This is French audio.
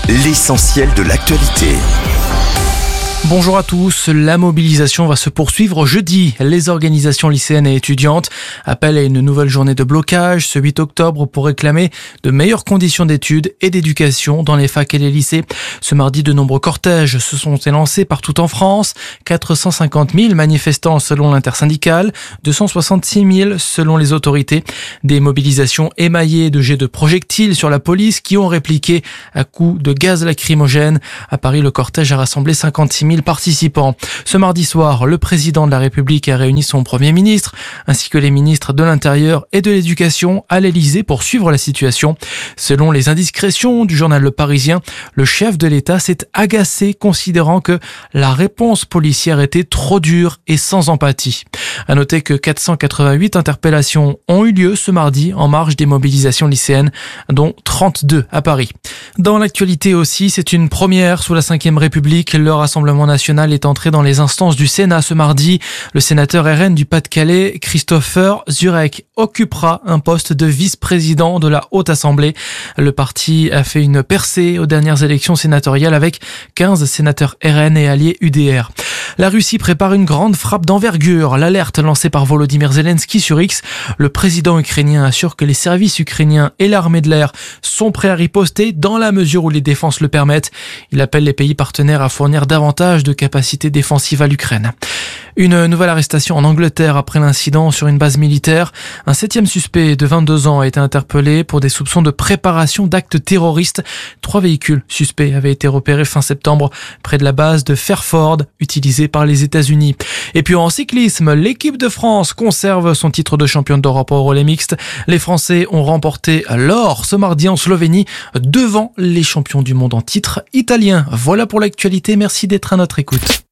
l'essentiel de l'actualité. Bonjour à tous, la mobilisation va se poursuivre jeudi. Les organisations lycéennes et étudiantes appellent à une nouvelle journée de blocage ce 8 octobre pour réclamer de meilleures conditions d'études et d'éducation dans les facs et les lycées. Ce mardi, de nombreux cortèges se sont élancés partout en France. 450 000 manifestants selon l'intersyndicale, 266 000 selon les autorités. Des mobilisations émaillées de jets de projectiles sur la police qui ont répliqué à coups de gaz lacrymogène. À Paris, le cortège a rassemblé 56 000 participants. Ce mardi soir, le président de la République a réuni son Premier ministre ainsi que les ministres de l'Intérieur et de l'Éducation à l'Élysée pour suivre la situation. Selon les indiscrétions du journal Le Parisien, le chef de l'État s'est agacé considérant que la réponse policière était trop dure et sans empathie. À noter que 488 interpellations ont eu lieu ce mardi en marge des mobilisations lycéennes, dont 32 à Paris. Dans l'actualité aussi, c'est une première sous la Ve République. Le Rassemblement national est entré dans les instances du Sénat ce mardi. Le sénateur RN du Pas-de-Calais, Christopher Zurek, occupera un poste de vice-président de la Haute Assemblée. Le parti a fait une percée aux dernières élections sénatoriales avec 15 sénateurs RN et alliés UDR. La Russie prépare une grande frappe d'envergure. L'alerte lancée par Volodymyr Zelensky sur X. Le président ukrainien assure que les services ukrainiens et l'armée de l'air sont prêts à riposter dans la mesure où les défenses le permettent. Il appelle les pays partenaires à fournir davantage de capacités défensives à l'Ukraine. Une nouvelle arrestation en Angleterre après l'incident sur une base militaire. Un 7e suspect de 22 ans a été interpellé pour des soupçons de préparation d'actes terroristes. 3 véhicules suspects avaient été repérés fin septembre près de la base de Fairford, utilisée par les États-Unis. Et puis en cyclisme, l'équipe de France conserve son titre de championne d'Europe au relais mixte. Les Français ont remporté l'or ce mardi en Slovénie devant les champions du monde en titre italiens. Voilà pour l'actualité. Merci d'être à notre écoute.